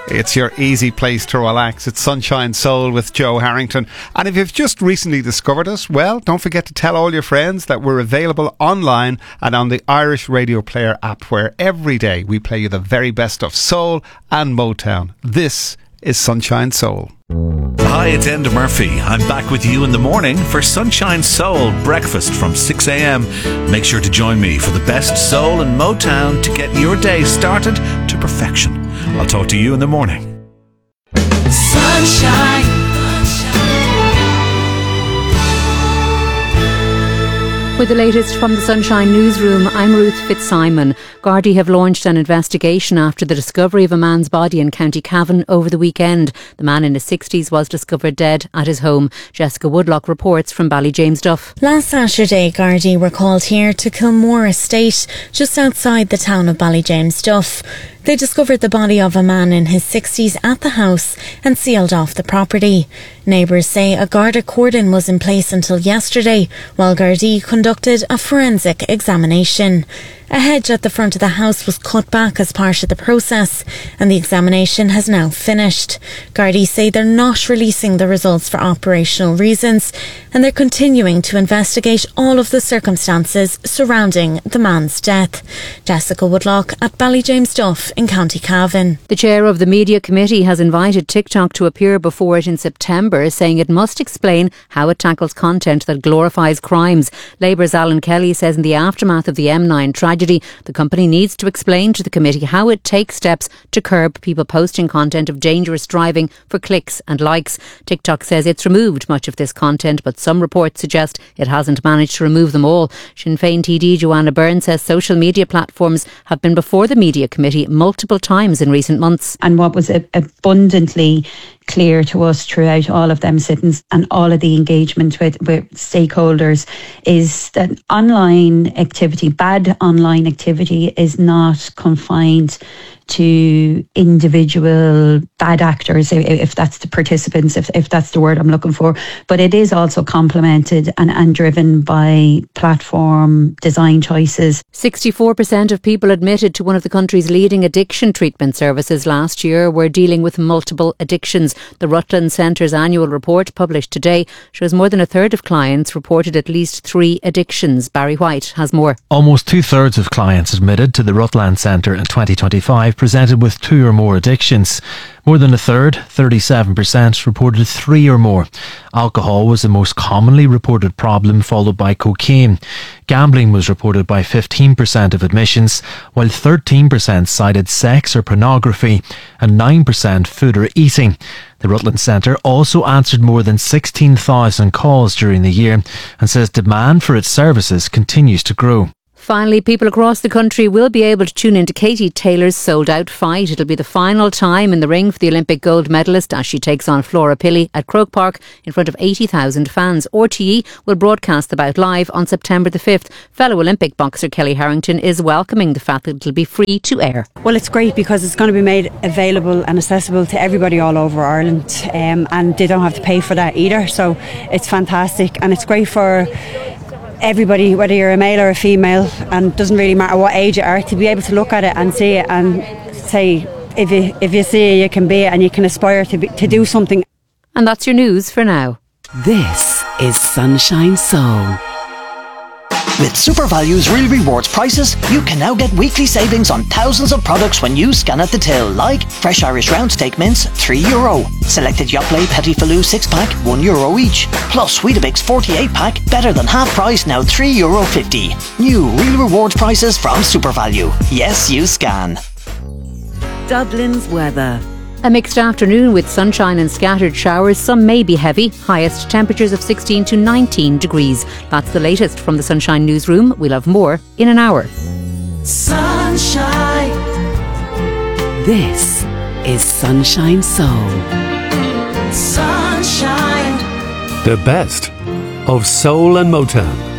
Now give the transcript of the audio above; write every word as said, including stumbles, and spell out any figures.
It's your easy place to relax. It's Sunshine Soul with Joe Harrington. And if you've just recently discovered us, well, don't forget to tell all your friends that we're available online and on the Irish Radio Player app, where every day we play you the very best of soul and Motown. This is Sunshine Soul. Hi, it's Enda Murphy. I'm back with you in the morning for Sunshine Soul breakfast from six a.m. Make sure to join me for the best soul and Motown to get your day started to perfection. I'll talk to you in the morning. Sunshine. With the latest from the Sunshine Newsroom, I'm Ruth Fitzsimon. Gardaí have launched an investigation after the discovery of a man's body in County Cavan over the weekend. The man in his sixties was discovered dead at his home. Jessica Woodlock reports from Ballyghamesduff. Last Saturday, Gardaí were called here to Kilmore Estate, just outside the town of Ballyghamesduff. They discovered the body of a man in his sixties at the house and sealed off the property. Neighbours say a Garda cordon was in place until yesterday, while Gardaí conducted a forensic examination. A hedge at the front of the house was cut back as part of the process, and the examination has now finished. Gardaí say they're not releasing the results for operational reasons, and they're continuing to investigate all of the circumstances surrounding the man's death. Jessica Woodlock at Ballyghamesduff in County Cavan. The chair of the Media Committee has invited TikTok to appear before it in September, saying it must explain how it tackles content that glorifies crimes. Labour's Alan Kelly says in the aftermath of the M nine tragedy, the company needs to explain to the committee how it takes steps to curb people posting content of dangerous driving for clicks and likes. TikTok says it's removed much of this content, but some reports suggest it hasn't managed to remove them all. Sinn Féin T D Joanna Byrne says social media platforms have been before the Media Committee multiple times in recent months. And what was abundantly clear to us throughout all of them sittings and all of the engagement with, with stakeholders is that online activity, bad online activity, is not confined to individual bad actors, if that's the participants, if, if that's the word I'm looking for. But it is also complemented and, and driven by platform design choices. sixty-four percent of people admitted to one of the country's leading addiction treatment services last year were dealing with multiple addictions. The Rutland Centre's annual report, published today, shows more than a third of clients reported at least three addictions. Barry White has more. Almost two-thirds of clients admitted to the Rutland Centre in twenty twenty-five presented with two or more addictions. More than a third, thirty-seven percent, reported three or more. Alcohol was the most commonly reported problem, followed by cocaine. Gambling was reported by fifteen percent of admissions, while thirteen percent cited sex or pornography and nine percent food or eating. The Rutland Centre also answered more than sixteen thousand calls during the year and says demand for its services continues to grow. Finally, people across the country will be able to tune into Katie Taylor's sold-out fight. It'll be the final time in the ring for the Olympic gold medalist as she takes on Flora Pilley at Croke Park in front of eighty thousand fans. R T E will broadcast the bout live on September the fifth. Fellow Olympic boxer Kelly Harrington is welcoming the fact that it'll be free to air. Well, it's great because it's going to be made available and accessible to everybody all over Ireland, um, and they don't have to pay for that either. So it's fantastic, and it's great for everybody, whether you're a male or a female, and it doesn't really matter what age you are, to be able to look at it and see it and say, if you if you see it, you can be it, and you can aspire to be, to do something. And that's your news for now. This is Sunshine Soul. With SuperValue's Real Rewards prices, you can now get weekly savings on thousands of products when you scan at the till, like fresh Irish round steak mince, three euro. Selected Yoplait Petit Filou six pack, one euro each. Plus Weetabix forty-eight pack, better than half price, now three euro fifty. New Real Rewards prices from SuperValue. Yes, you scan. Dublin's weather. A mixed afternoon with sunshine and scattered showers. Some may be heavy. Highest temperatures of sixteen to nineteen degrees. That's the latest from the Sunshine Newsroom. We'll have more in an hour. Sunshine. This is Sunshine Soul. Sunshine. The best of soul and Motown.